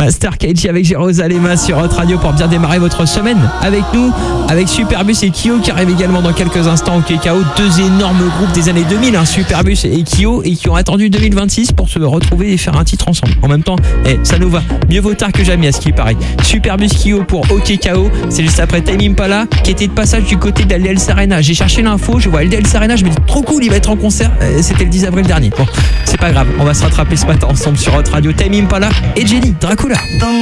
Master KG avec Jérusalem sur Hot Radio pour bien démarrer votre semaine avec nous, avec Superbus et Kyo qui arrivent également dans quelques instants au KKO. Deux énormes groupes des années 2000, Superbus et Kyo, et qui ont attendu 2026 pour se retrouver et faire un titre ensemble. En même temps, ça nous va. Mieux vaut tard que jamais à ce qui paraît. Superbus Kyo pour OKKO, c'est juste après Tame Impala qui était de passage du côté d'Aldel Arena. J'ai cherché l'info, je vois Aldel Arena, je me dis trop cool, il va être en concert. C'était le 10 avril dernier. Bon, c'est pas grave, on va se rattraper ce matin ensemble sur Hot Radio. Tame Impala et Jenny Dracula.